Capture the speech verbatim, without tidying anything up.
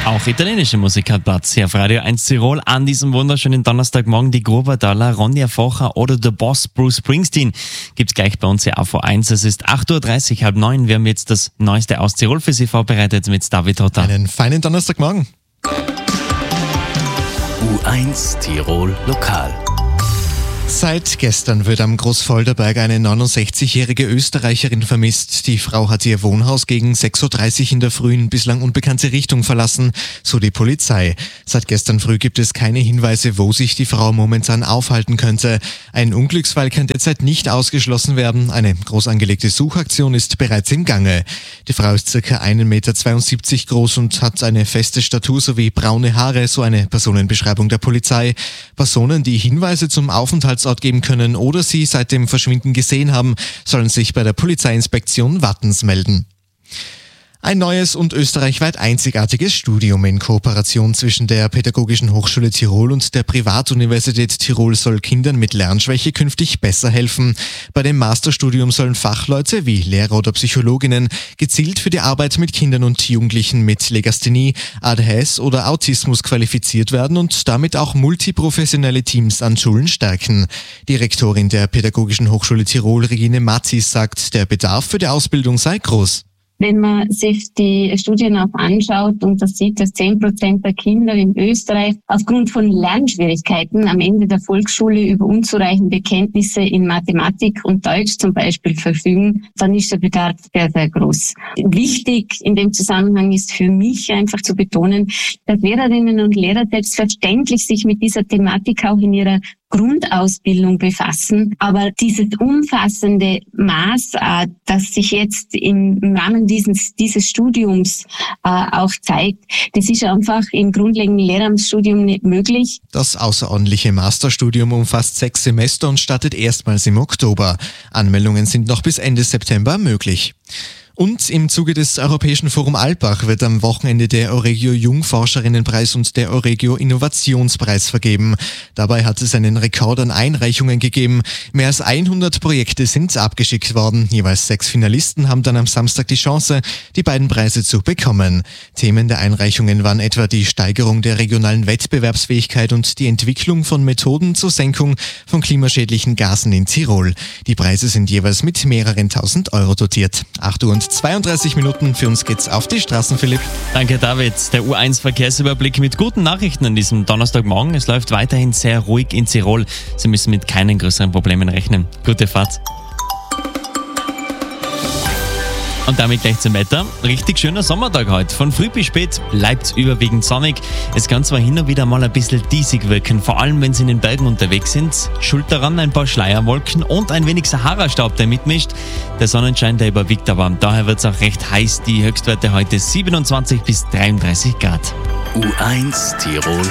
Auch italienische Musik hat Platz hier auf Radio eins Tirol an diesem wunderschönen Donnerstagmorgen. Die Groberdaler, Ronja Focher oder The Boss Bruce Springsteen gibt's gleich bei uns hier auf O eins. Es ist acht Uhr dreißig, halb neun. Wir haben jetzt das Neueste aus Tirol für Sie vorbereitet mit David Hotter. Einen feinen Donnerstagmorgen. U eins Tirol Lokal. Seit gestern wird am Großfolderberg eine neunundsechzigjährige Österreicherin vermisst. Die Frau hat ihr Wohnhaus gegen sechs Uhr dreißig in der Früh in bislang unbekannte Richtung verlassen, so die Polizei. Seit gestern früh gibt es keine Hinweise, wo sich die Frau momentan aufhalten könnte. Ein Unglücksfall kann derzeit nicht ausgeschlossen werden. Eine groß angelegte Suchaktion ist bereits im Gange. Die Frau ist ca. ein Meter zweiundsiebzig groß und hat eine feste Statur sowie braune Haare, so eine Personenbeschreibung der Polizei. Personen, die Hinweise zum Aufenthalt Ort geben können oder sie seit dem Verschwinden gesehen haben, sollen sich bei der Polizeiinspektion Wattens melden. Ein neues und österreichweit einzigartiges Studium in Kooperation zwischen der Pädagogischen Hochschule Tirol und der Privatuniversität Tirol soll Kindern mit Lernschwäche künftig besser helfen. Bei dem Masterstudium sollen Fachleute wie Lehrer oder Psychologinnen gezielt für die Arbeit mit Kindern und Jugendlichen mit Legasthenie, A D H S oder Autismus qualifiziert werden und damit auch multiprofessionelle Teams an Schulen stärken. Die Rektorin der Pädagogischen Hochschule Tirol, Regine Matzis, sagt, der Bedarf für die Ausbildung sei groß. Wenn man sich die Studien auch anschaut und das sieht, dass zehn Prozent der Kinder in Österreich aufgrund von Lernschwierigkeiten am Ende der Volksschule über unzureichende Kenntnisse in Mathematik und Deutsch zum Beispiel verfügen, dann ist der Bedarf sehr, sehr groß. Wichtig in dem Zusammenhang ist für mich einfach zu betonen, dass Lehrerinnen und Lehrer selbstverständlich sich mit dieser Thematik auch in ihrer Grundausbildung befassen. Aber dieses umfassende Maß, äh, das sich jetzt im Rahmen dieses, dieses Studiums äh, auch zeigt, das ist einfach im grundlegenden Lehramtsstudium nicht möglich. Das außerordentliche Masterstudium umfasst sechs Semester und startet erstmals im Oktober. Anmeldungen sind noch bis Ende September möglich. Und im Zuge des Europäischen Forum Alpbach wird am Wochenende der Euregio Jungforscherinnenpreis und der Euregio Innovationspreis vergeben. Dabei hat es einen Rekord an Einreichungen gegeben. Mehr als hundert Projekte sind abgeschickt worden. Jeweils sechs Finalisten haben dann am Samstag die Chance, die beiden Preise zu bekommen. Themen der Einreichungen waren etwa die Steigerung der regionalen Wettbewerbsfähigkeit und die Entwicklung von Methoden zur Senkung von klimaschädlichen Gasen in Tirol. Die Preise sind jeweils mit mehreren tausend Euro dotiert. acht Uhr und zweiunddreißig Minuten. Für uns geht's auf die Straßen, Philipp. Danke, David. Der U eins Verkehrsüberblick mit guten Nachrichten an diesem Donnerstagmorgen. Es läuft weiterhin sehr ruhig in Tirol. Sie müssen mit keinen größeren Problemen rechnen. Gute Fahrt. Und damit gleich zum Wetter. Richtig schöner Sommertag heute. Von früh bis spät bleibt's überwiegend sonnig. Es kann zwar hin und wieder mal ein bisschen diesig wirken, vor allem wenn Sie in den Bergen unterwegs sind. Schuld daran ein paar Schleierwolken und ein wenig Sahara-Staub, der mitmischt. Der Sonnenschein, der überwiegt aber. Daher wird's auch recht heiß. Die Höchstwerte heute siebenundzwanzig bis dreiunddreißig Grad. U eins Tirol